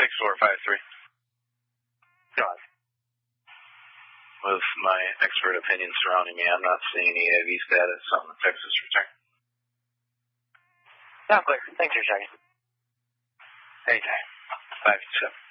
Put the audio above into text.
6453. John. With my expert opinion surrounding me, I'm not seeing any AV status on the Texas return. Now clear. Thanks for checking. Anytime. 5-7.